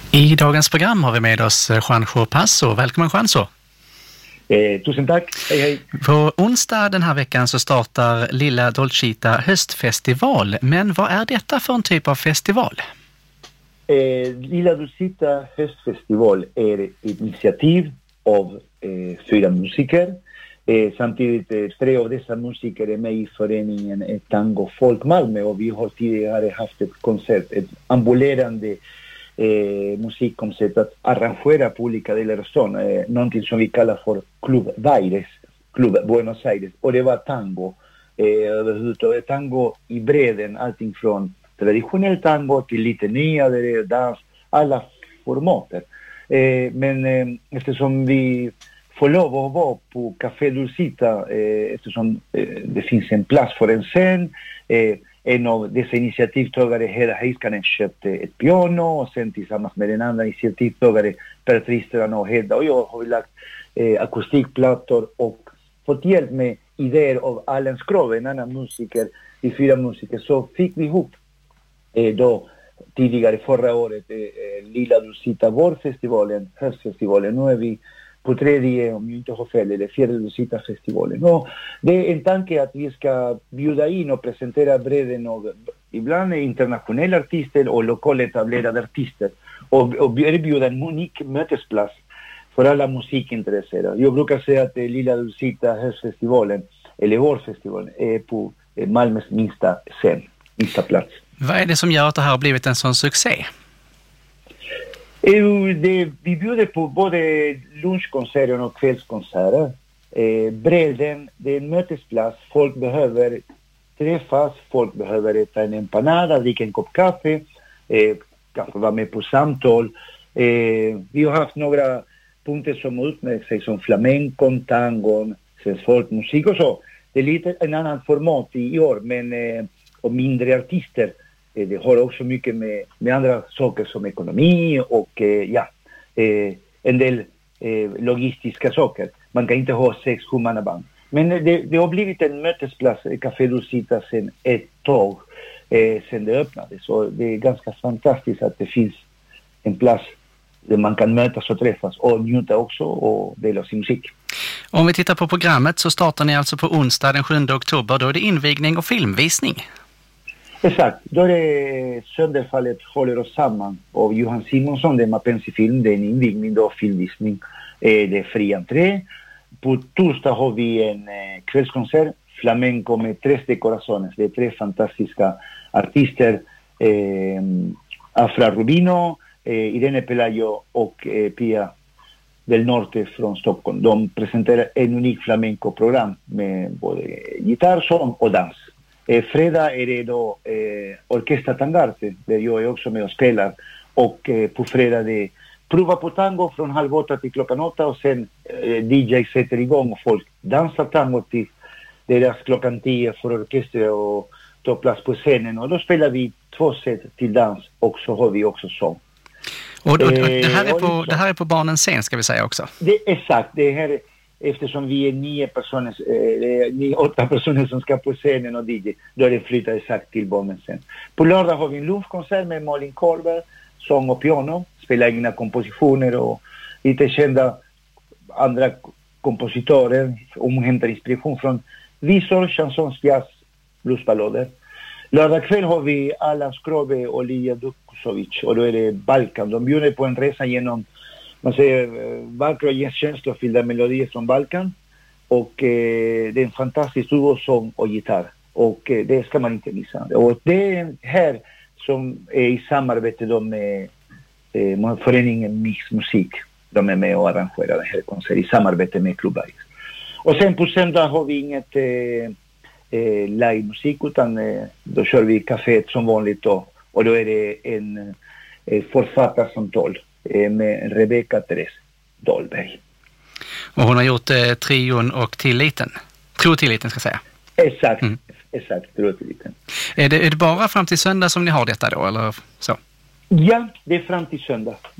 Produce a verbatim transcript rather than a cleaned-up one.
I dagens program har vi med oss Juanjo Passo. Välkommen Juanjo. Eh, tusen tack, hej hej. På onsdag den här veckan så startar Lilla Dolcita höstfestival. Men vad är detta för en typ av festival? Eh, Lilla Dolcita höstfestival är ett initiativ av eh, fyra musiker. Eh, samtidigt eh, tre av dessa musiker är med i föreningen eh, Tango Folk Malmö, och vi har tidigare haft ett koncept, ett ambulerande eh, musikkoncept att arrangera på olika delar av stan. Eh, någonting som vi kallar för Club Baires, Club Buenos Aires, och det var tango. Eh, tango i bredden, allting från traditionell tango till lite nyare dans, alla formater. Eh, men eh, eftersom vi får lov att vara på Café Dolcita, eh, eftersom eh, det finns en plats för en scen, eh, en av dessa initiativtagare, Hedda Heiskanen, köpte ett piano, och sen tillsammans med en annan initiativtagare, Per Tristran och Hedda och jag, har vi lagt eh, akustikplattor och fått hjälp med idéer av Allen Skrove, en annan musiker, i fyra musiker. Så fick vi ihop eh, då tidigare förra året eh, Lilla Dolcita vårfestivalen, höstfestivalen. Nu är vi på tredje, om jag inte har fel, eller fjärde Dolcita-festivalen. Och det är en tanke att vi ska bjuda in och presentera bredden av ibland internationella artister och lokaletablerade artister, och, och erbjuda en unik mötesplats för alla musikintresserade. Jag brukar säga att Lilla Dolcita höstfestivalen, eller vårfestivalen, är på Malmös minsta scen, minsta plats. Vad är det som gör att det här har blivit en sån succé? Det, vi bjuder på både lunchkonserter och kvällskonserter. Eh, bredden, det är en mötesplats. Folk behöver träffas, folk behöver äta en empanada, dricka en kopp kaffe, eh, kanske vara med på samtal. Eh, vi har haft några punkter som utmärkt sig, som flamencon, tangon, svensk folkmusik och så. Det är lite en annan format i år, men eh, och mindre artister. Det har också mycket med, med andra saker som ekonomi och eh, ja, eh, en del eh, logistiska saker. Man kan inte ha sex sju-mannaband. Men det, det har blivit en mötesplats, Café Dolcita, sedan ett tag, eh, sedan det öppnades. Så det är ganska fantastiskt att det finns en plats där man kan mötas och träffas och njuta också och dela sin musik. Om vi tittar på programmet så startar ni alltså på onsdag den sjunde oktober. Då är det invigning och filmvisning. Exakt, då är det Sönderfallet håller oss samman av Johan Simonsson, det är Mapensi film, det är en invigning då, filmvisning, eh, det är fri entré. På torsdag har vi en eh, kvällskonsert, flamenco med tres decorazones, det är tre fantastiska artister, eh, Afra Rubino, eh, Irene Pelayo och eh, Pia del Norte från Stockholm. De presenterar en unik flamenco-program med både gitarr, sång och dans. Eh, fredag är det då eh, Orkestra Tangarte, där jag är också med och spelar. Och eh, på fredag det är prova på tango från halv åtta till klockan åtta, och sen eh, D J sätter igång och folk dansar tango till deras klockan tio för orkester och ta plats på scenen. Och då spelar vi två set till dans, och så har vi också sång. Och, och, och det, här är på, det här är på barnens scen, ska vi säga också. Det är exakt, det här är, eftersom vi är nio personer, eh, nio, åtta personer som ska på scenen och D J, då är det flyttat exakt till barnens scen. På lördag har vi en lunchkonsert med Malin Korber, sång och piano, spelar egna kompositioner och lite kända andra kompositörer, och hämtar inspiration från visor, chansons, jazz, bluesballader. Lördag kväll har vi Allan Skrove och Lija Dukosovic, och då är det Balkan. De bjuder på en resa genom, man säger, vackra och känslofyllda melodier från Balkan, och eh, det är en fantastisk sång och gitarr, och eh, det ska man inte missa. Och det är här som är i samarbete då med eh, föreningen Mix Musik. De är med och arrangerar den här konserten i samarbete med Club Baires. Och sen på söndag har vi inget eh, eh, live-musik, utan eh, då kör vi kaféet som vanligt då, och då är det en eh, författarsamtal med Rebecca Therese Dahlberg. Och hon har gjort eh, trion och tilliten. Tro och tilliten, ska jag säga. Exakt, mm. exakt, tro och tilliten. Är det, är det bara fram till söndag som ni har detta då, eller så? Ja, det är fram till söndag.